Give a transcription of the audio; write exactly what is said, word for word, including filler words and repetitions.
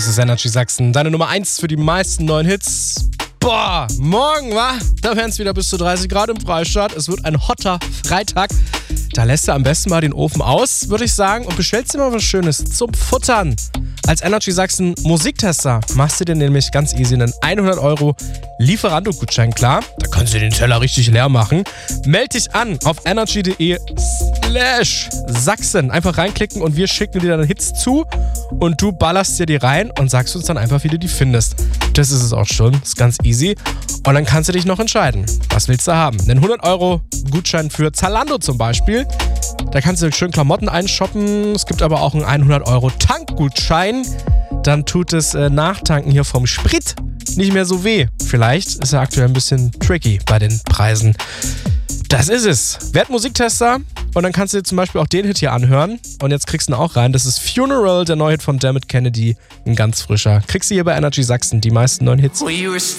ist Energy Sachsen. Deine Nummer eins für die meisten neuen Hits. Boah, morgen, wa? Da wären es wieder bis zu dreißig Grad im Freistaat. Es wird ein hotter Freitag. Da lässt du am besten mal den Ofen aus, würde ich sagen, und bestellst dir mal was Schönes zum Futtern. Als Energy Sachsen Musiktester machst du dir nämlich ganz easy einen hundert Euro Lieferando-Gutschein klar. Da kannst du den Teller richtig leer machen. Meld dich an auf energy.de slash Sachsen. Einfach reinklicken und wir schicken dir deine Hits zu und du ballerst dir die rein und sagst uns dann einfach, wie du die findest. Das ist es auch schon. Ist ganz easy. Und dann kannst du dich noch entscheiden. Was willst du haben? Einen hundert Euro Gutschein für Zalando zum Beispiel. Da kannst du schön Klamotten einshoppen. Es gibt aber auch einen hundert Euro Tankgutschein. Dann tut es äh, Nachtanken hier vom Sprit nicht mehr so weh. Vielleicht ist er aktuell ein bisschen tricky bei den Preisen. Das ist es. Werd Musiktester und dann kannst du dir zum Beispiel auch den Hit hier anhören. Und jetzt kriegst du ihn auch rein. Das ist Funeral, der neue Hit von Dermot Kennedy. Ein ganz frischer. Kriegst du hier bei Energy Sachsen die meisten neuen Hits.